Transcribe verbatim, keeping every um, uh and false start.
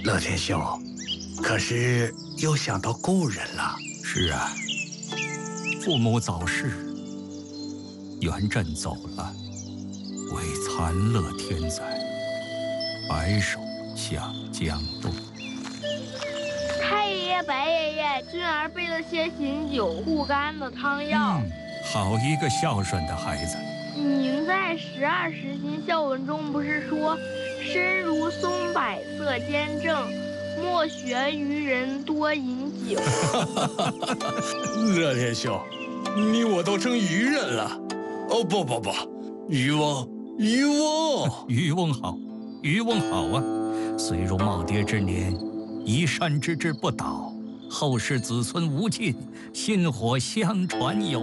乐天兄，可是又想到故人了。 是啊，父母早逝，元稹走了，唯残乐天在，白首向江东。 太爷爷、白爷爷，君儿备了些醒酒护肝的汤药。 嗯，好一个孝顺的孩子。 您在十二时辰孝文中不是说，身如松柏色坚正，莫学愚人多饮酒。 乐天兄，你我都成愚人了。哦不不不，渔翁，渔翁， 渔翁好，渔翁好啊！虽入耄耋之年，一山之志不倒，后世子孙无尽，薪火相传有。